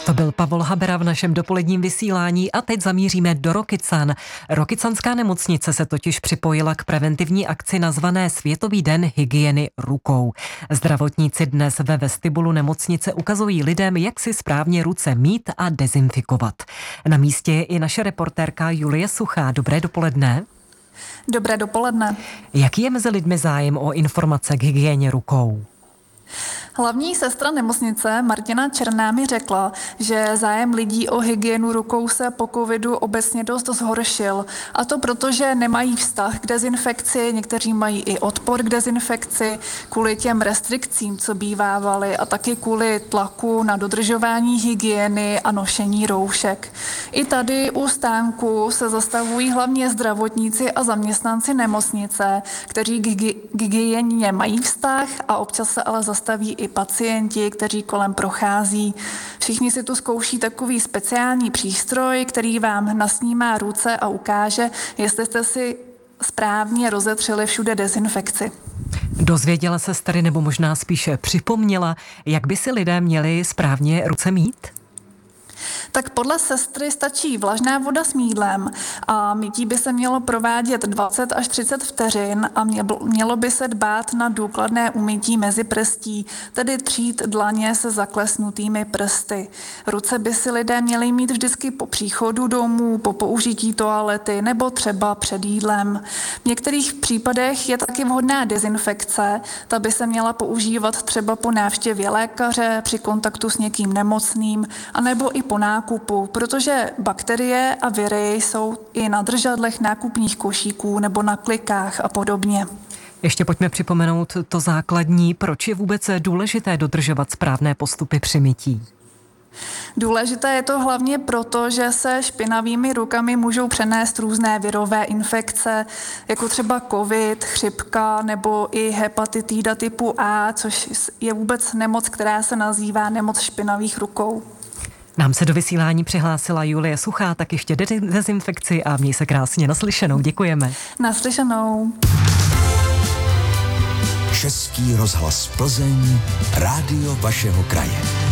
To byl Pavol Habera v našem dopoledním vysílání a teď zamíříme do Rokycan. Rokycanská nemocnice se totiž připojila k preventivní akci nazvané Světový den hygieny rukou. Zdravotníci dnes ve vestibulu nemocnice ukazují lidem, jak si správně ruce mít a dezinfikovat. Na místě je i naše reportérka Julie Suchá. Dobré dopoledne. Dobré dopoledne. Jaký je mezi lidmi zájem o informace k hygieně rukou? Hlavní sestra nemocnice Martina Černá mi řekla, že zájem lidí o hygienu rukou se po covidu obecně dost zhoršil. A to proto, že nemají vztah k dezinfekci, někteří mají i odpor k dezinfekci kvůli těm restrikcím, co bývávaly, a taky kvůli tlaku na dodržování hygieny a nošení roušek. I tady u stánku se zastavují hlavně zdravotníci a zaměstnanci nemocnice, kteří k hygieně mají vztah a občas se ale zastaví i pacienti, kteří kolem prochází. Všichni si tu zkouší takový speciální přístroj, který vám nasnímá ruce a ukáže, jestli jste si správně rozetřeli všude dezinfekci. Dozvěděla se tady, nebo možná spíše připomněla, jak by si lidé měli správně ruce mít? Tak podle sestry stačí vlažná voda s mýdlem a mytí by se mělo provádět 20 až 30 vteřin a mělo by se dbát na důkladné umytí mezi prstí, tedy třít dlaně se zaklesnutými prsty. Ruce by si lidé měli mít vždycky po příchodu domů, po použití toalety nebo třeba před jídlem. V některých případech je taky vhodná dezinfekce, ta by se měla používat třeba po návštěvě lékaře, při kontaktu s někým nemocným, anebo i po nákupu, protože bakterie a viry jsou i na držadlech nákupních košíků nebo na klikách a podobně. Ještě pojďme připomenout to základní, proč je vůbec důležité dodržovat správné postupy při mytí. Důležité je to hlavně proto, že se špinavými rukami můžou přenést různé virové infekce, jako třeba covid, chřipka nebo i hepatitida typu A, což je vůbec nemoc, která se nazývá nemoc špinavých rukou. Nám se do vysílání přihlásila Julie Suchá, tak ještě dezinfekci a měj se krásně, naslyšenou. Děkujeme. Naslyšenou. Český rozhlas Plzeň, rádio vašeho kraje.